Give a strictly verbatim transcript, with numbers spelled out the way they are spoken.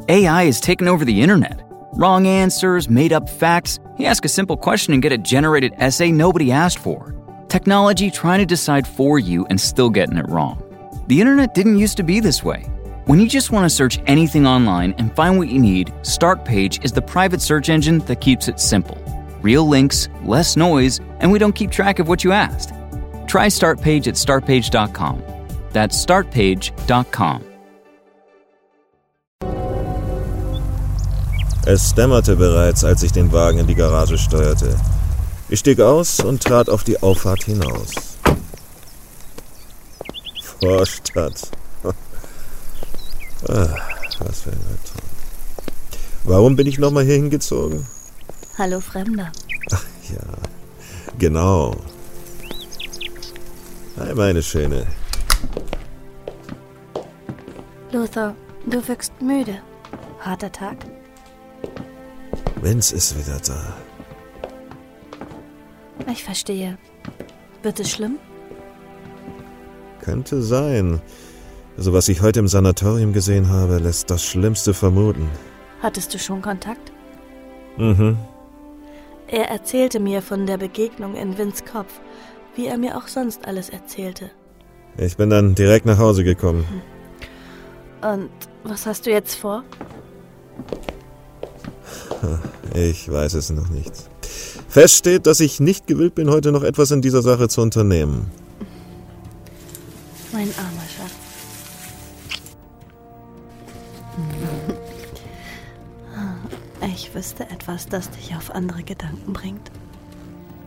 A I has taken over the internet. Wrong answers, made-up facts. You ask a simple question and get a generated essay nobody asked for. Technology trying to decide for you and still getting it wrong. The internet didn't used to be this way. When you just want to search anything online and find what you need, Startpage is the private search engine that keeps it simple. Real links, less noise, and we don't keep track of what you asked. Try Startpage at startpage dot com. That's startpage dot com. Es dämmerte bereits, als ich den Wagen in die Garage steuerte. Ich stieg aus und trat auf die Auffahrt hinaus. Vorstadt. Ah, was für ein Albtraum. Warum bin ich nochmal hier hingezogen? Hallo Fremder. Ach ja, genau. Hi, meine Schöne. Lothar, du wirkst müde. Harter Tag? Vince ist wieder da. Ich verstehe. Wird es schlimm? Könnte sein. Also was ich heute im Sanatorium gesehen habe, lässt das Schlimmste vermuten. Hattest du schon Kontakt? Mhm. Er erzählte mir von der Begegnung in Vinces Kopf, wie er mir auch sonst alles erzählte. Ich bin dann direkt nach Hause gekommen. Und was hast du jetzt vor? Ich weiß es noch nicht. Fest steht, dass ich nicht gewillt bin, heute noch etwas in dieser Sache zu unternehmen. Mein armer Schatz. Ich wüsste etwas, das dich auf andere Gedanken bringt.